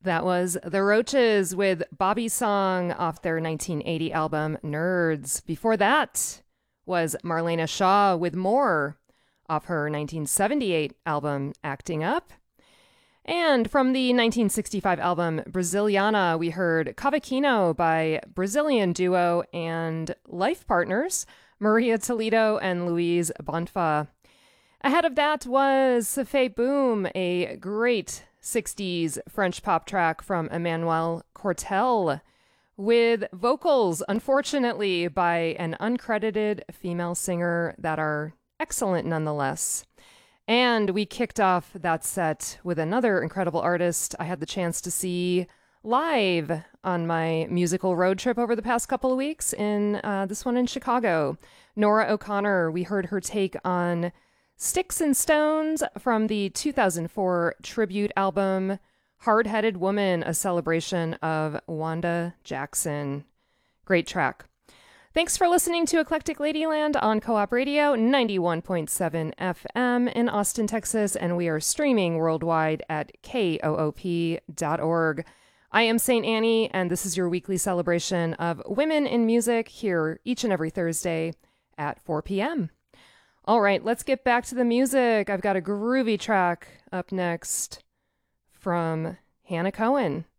That was The Roaches with Bobby Song off their 1980 album Nerds. Before that was Marlena Shaw with More off her 1978 album Acting Up. And from the 1965 album Brasiliana, we heard Cavaquinho by Brazilian duo and life partners Maria Toledo and Luis Bonfa. Ahead of that was Café Boom, a great 60s French pop track from Emmanuel Cortel, with vocals, unfortunately, by an uncredited female singer that are excellent nonetheless. And we kicked off that set with another incredible artist I had the chance to see live on my musical road trip over the past couple of weeks in this one in Chicago. Nora O'Connor, we heard her take on Sticks and Stones from the 2004 tribute album Hard-Headed Woman, a celebration of Wanda Jackson. Great track. Thanks for listening to Eclectic Ladyland on Co-op Radio 91.7 FM in Austin, Texas, and we are streaming worldwide at koop.org. I am St. Annie, and this is your weekly celebration of women in music here each and every Thursday at 4 p.m. All right, let's get back to the music. I've got a groovy track up next from Hannah Cohen.